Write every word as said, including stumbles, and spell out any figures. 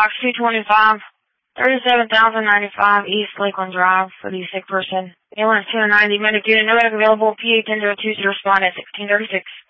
box two twenty-five, thirty-seven thousand ninety-five East Lakeland Drive for the sick person. Ambulance two ninety, medic unit, no medic available, P A ten oh two, respond at sixteen thirty-six.